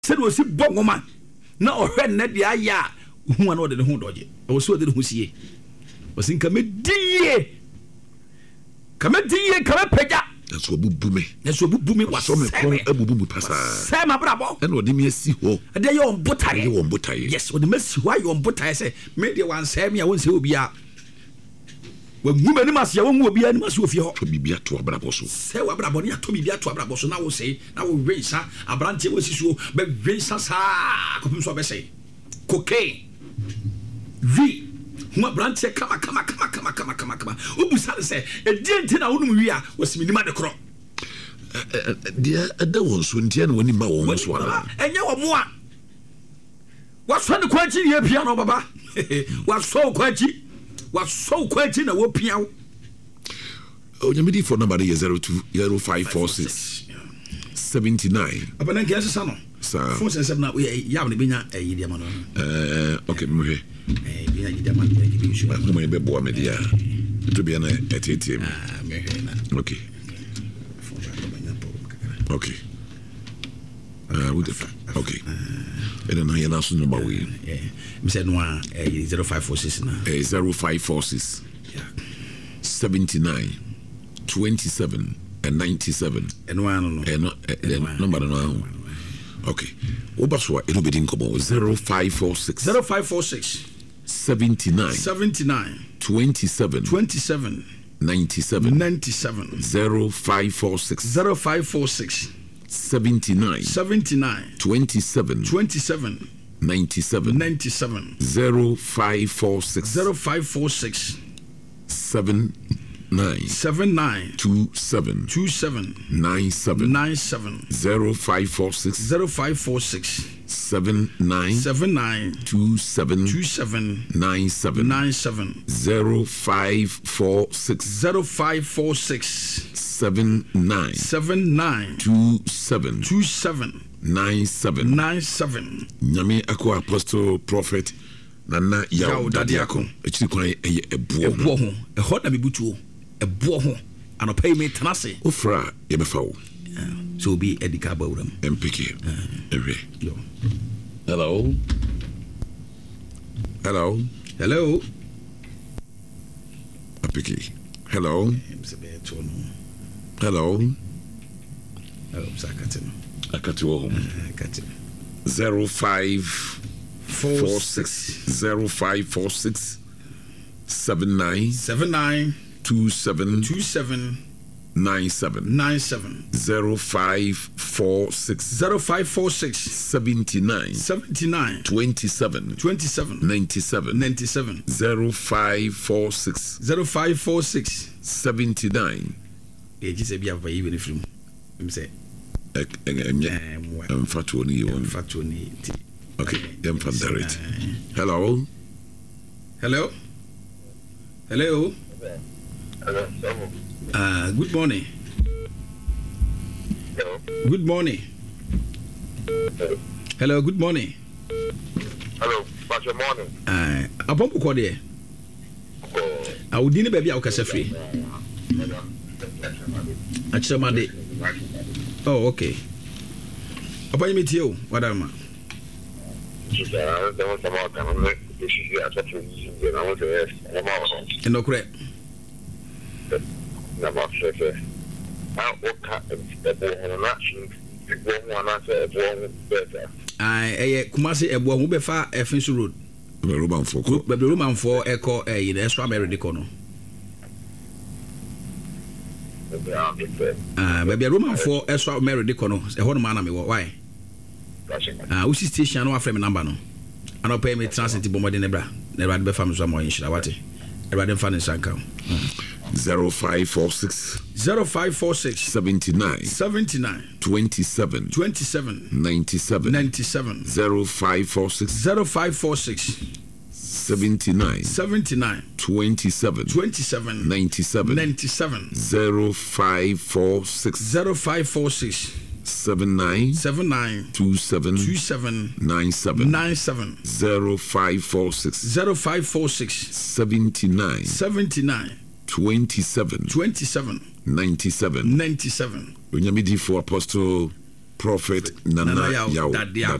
said was a bomb woman. No, her net the aya who one ordered the whole dodge. I was so that who see was in committee. Come pega. That's what booming. That's what booming was so much. Sam Abrabo. And what do you see? Oh, and they on butter. You on butter. Yes, what the mess why you on butter? I say, maybe one Sammy, I won't say will be out. When women must your own will be animals with your to be to Abraboso. Say Abrabonia to be to Abraboso. Now will say, now will raise her. A branch was you, but raise us. Come say cocaine. V. What branch come. Ubusa say, a gentle Unumia was minima the crop. Dear, that was when you was one. And you are more. What's on the question here, piano, Baba? What's so quachi? Was so quite in a whoop piano. Oh, your midi for number is 0546 79. Upon a guess, son. Sir, 477. We haven't been a idiom. Okay, Murray. Media to be an ATM. Okay. Okay. Okay. And then I announced number we. Said 0546 now. 0546 79 27 and 97. And one number now. Okay. Obaswa it'll be dinkobo 0546 79 27 97 0546 79 27 97 0546 79 27 97 0546 79 27 97 0546 79 27 97 Nyame akwa apostle prophet Nana Yao Dadiako echi kwan eye ebuo ho ho na mebutuo ebo ho anopai me tenase ofra ye befa wo so be edika bawram mpk ewe hello apiki hello Akatiwo 0546 79 27 97 0546 79 27 97 0546 79 ejise bia fa even if him say fatoni okay direct hello good morning. Good morning. Hello, good morning. Hello, but good morning. Abombo ko de. Awudi ni baby akasa free. Achemade. Oh, okay. Apa me tio, wadama. No correct. Kumasi ebo ho be fa Efensu road. Be Roman for echo the extra America kono. Baby Roman for extra America kono. E ho no man na me why? Usi station no afre me number no. Ano pay me transit bomode ne bra. Ne bra be fa me so mo yin shira wate. E bra dem fa ne sanka. 0546 79 27 97 0546 79 27 97 0546 79 27 97 0546 79 27 97 Onyamidi for Apostle Prophet Nana Yao